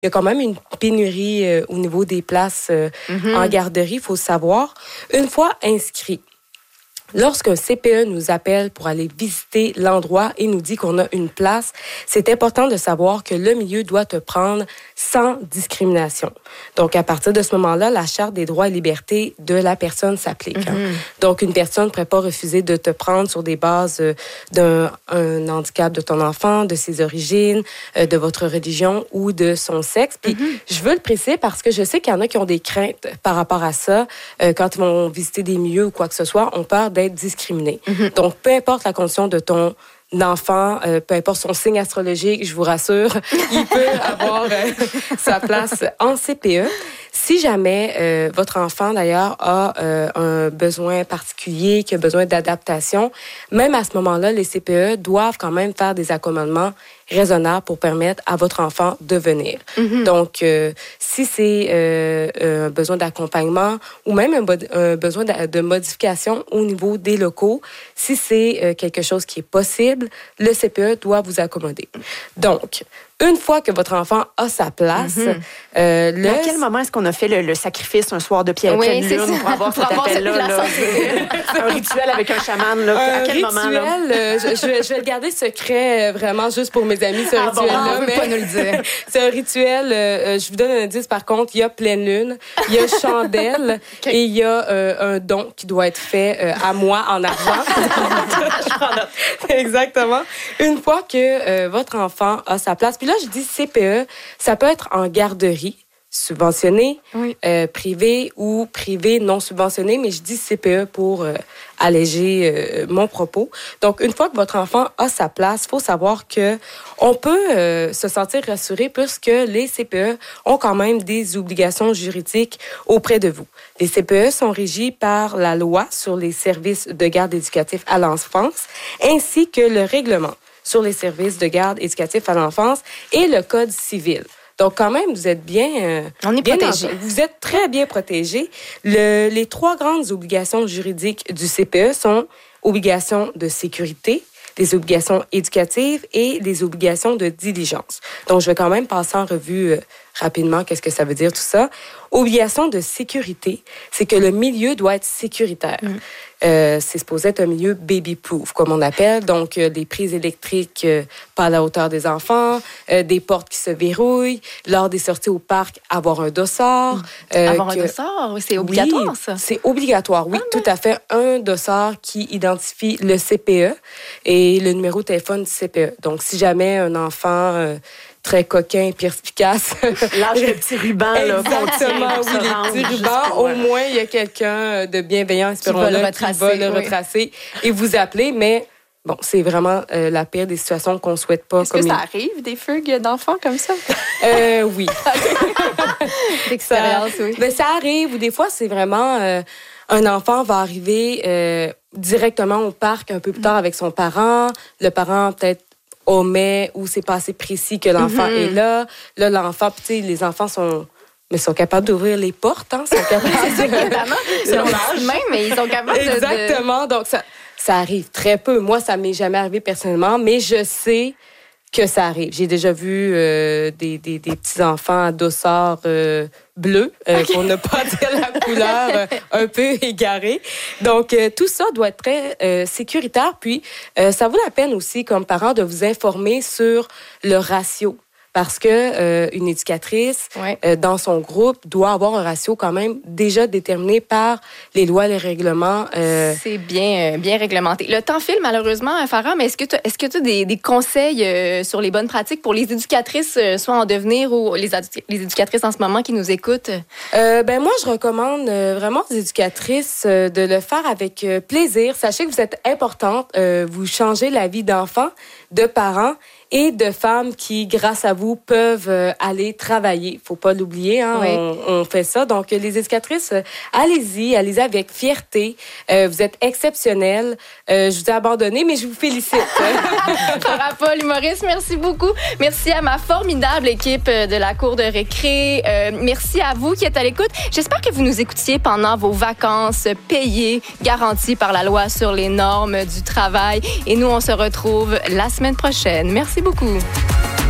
Il y a quand même une pénurie au niveau des places en garderie, il faut le savoir. Une fois inscrit, lorsqu'un CPE nous appelle pour aller visiter l'endroit et nous dit qu'on a une place, c'est important de savoir que le milieu doit te prendre sans discrimination. Donc, à partir de ce moment-là, la Charte des droits et libertés de la personne s'applique. Donc, une personne ne pourrait pas refuser de te prendre sur des bases d'un handicap de ton enfant, de ses origines, de votre religion ou de son sexe. Puis, je veux le préciser parce que je sais qu'il y en a qui ont des craintes par rapport à ça. Quand ils vont visiter des milieux ou quoi que ce soit, ont peur d'être discriminés. Donc, peu importe la condition de ton d'enfant, peu importe son signe astrologique, je vous rassure, il peut avoir sa place en CPE. Si jamais votre enfant, d'ailleurs, a un besoin particulier, qui a besoin d'adaptation, même à ce moment-là, les CPE doivent quand même faire des accommodements raisonnables pour permettre à votre enfant de venir. Donc, si c'est un besoin d'accompagnement ou même un besoin de modification au niveau des locaux, si c'est quelque chose qui est possible, le CPE doit vous accommoder. Donc, une fois que votre enfant a sa place, à quel moment est-ce qu'on a fait le sacrifice un soir de pleine lune pour avoir cet appel-là? Un rituel avec un chaman. Là. À quel moment? Je vais le garder secret vraiment juste pour mes amis, ce rituel-là. On ne peut pas nous le dire. C'est un rituel, je vous donne un indice par contre, il y a pleine lune, il y a chandelle et il y a un don qui doit être fait à moi en argent. Je prends note. Exactement. Une fois que votre enfant a sa place, puis là, je dis CPE, ça peut être en garderie, subventionnée, privée ou privée non subventionnée, mais je dis CPE pour alléger mon propos. Donc, une fois que votre enfant a sa place, il faut savoir que on peut se sentir rassuré puisque les CPE ont quand même des obligations juridiques auprès de vous. Les CPE sont régis par la loi sur les services de garde éducatifs à l'enfance ainsi que le règlement sur les services de garde éducatifs à l'enfance et le Code civil. Donc, quand même, vous êtes bien... On est protégés. Vous êtes très bien protégés. Les trois grandes obligations juridiques du CPE sont obligations de sécurité, des obligations éducatives et des obligations de diligence. Donc, je vais quand même passer en revue rapidement qu'est-ce que ça veut dire tout ça. Obligation de sécurité, c'est que le milieu doit être sécuritaire. C'est supposé être un milieu baby-proof, comme on appelle. Donc, des prises électriques pas à la hauteur des enfants, des portes qui se verrouillent. Lors des sorties au parc, avoir un dossard. Avoir un dossard, c'est obligatoire, ça? C'est obligatoire, oui, tout à fait. Un dossard qui identifie le CPE et le numéro de téléphone du CPE. Donc, si jamais un enfant... très coquin et perspicace. Lâche le petit ruban, là. Exactement, oui, les petits rubans. Au moins, il y a quelqu'un de bienveillant, espérons-le, qui va le retracer et vous appeler, mais bon, c'est vraiment la pire des situations qu'on souhaite pas. Est-ce que ça arrive, des fugues d'enfants comme ça? Oui. L'expérience, oui. Mais ça arrive, ou des fois, c'est vraiment... un enfant va arriver directement au parc un peu plus tard avec son parent. Le parent, peut-être, omet ou c'est pas assez précis que l'enfant est là. Là, l'enfant, tu sais, les enfants sont capables d'ouvrir les portes, hein, sont capables Ils ont l'âge même, mais ils sont capables de... Exactement. Donc, ça arrive très peu. Moi, ça m'est jamais arrivé personnellement, mais je sais que ça arrive. J'ai déjà vu des petits-enfants à dossard bleu, pour ne pas dire la couleur un peu égarée. Donc, tout ça doit être très sécuritaire. Puis, ça vaut la peine aussi, comme parent, de vous informer sur le ratio. Parce que une éducatrice, dans son groupe, doit avoir un ratio quand même déjà déterminé par les lois et les règlements. C'est bien réglementé. Le temps file, malheureusement, Farah, mais est-ce que tu as des conseils sur les bonnes pratiques pour les éducatrices, soit en devenir ou les éducatrices en ce moment qui nous écoutent? Moi, je recommande vraiment aux éducatrices de le faire avec plaisir. Sachez que vous êtes importante. Vous changez la vie d'enfants, de parents et de femmes qui, grâce à vous, peuvent aller travailler. Faut pas l'oublier, hein, on fait ça. Donc, les éducatrices, allez-y avec fierté. Vous êtes exceptionnelles. Je vous ai abandonné, mais je vous félicite. Farah Paul, humoriste, merci beaucoup. Merci à ma formidable équipe de la cour de récré. Merci à vous qui êtes à l'écoute. J'espère que vous nous écoutiez pendant vos vacances payées, garanties par la loi sur les normes du travail. Et nous, on se retrouve la semaine prochaine. Merci beaucoup.